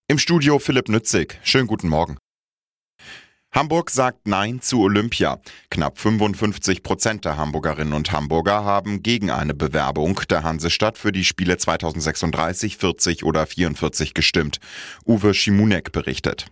Im Studio Philipp Nützig. Schönen guten Morgen. Hamburg sagt Nein zu Olympia. Knapp 55% der Hamburgerinnen und Hamburger haben gegen eine Bewerbung der Hansestadt für die Spiele 2036, 40 oder 44 gestimmt. Uwe Schimunek berichtet.